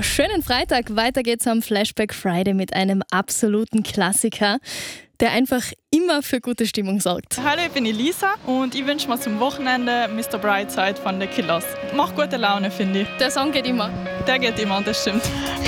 schönen Freitag. Weiter geht's am Flashback Friday mit einem absoluten Klassiker, der einfach immer für gute Stimmung sorgt. Hallo, ich bin Elisa und ich wünsche mir zum Wochenende Mr. Brightside von The Killers. Macht gute Laune, finde ich. Der Song geht immer. Der geht immer, das stimmt.